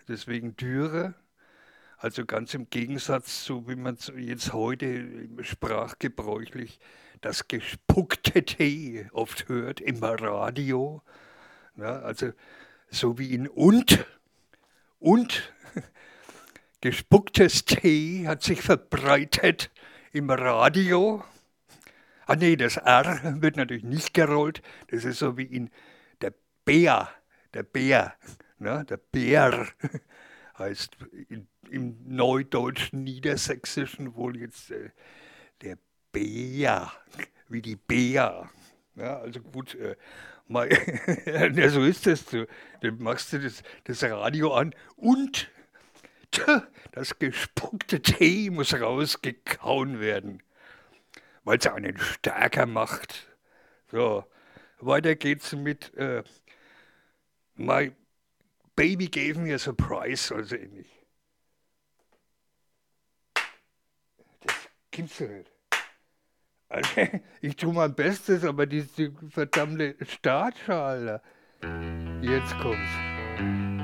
deswegen Dürre. Also ganz im Gegensatz zu, wie man es jetzt heute sprachgebräuchlich das gespuckte T oft hört im Radio. Ja, also so wie in und gespucktes T hat sich verbreitet im Radio. Ah nee, das R wird natürlich nicht gerollt. Das ist so wie in der Bär, der Bär, ne? Der Bär heißt im Neudeutschen, Niedersächsischen wohl jetzt der Bär, wie die Bär. Ja, also gut, ja, so ist das. Dann machst du das Radio an und das gespuckte T muss rausgekauen werden, weil es einen stärker macht. So, weiter geht's mit My baby gave me a surprise, also ähnlich. Das gibt's doch nicht. Also, ich tue mein Bestes, aber diese verdammte Startschale. Jetzt kommt's.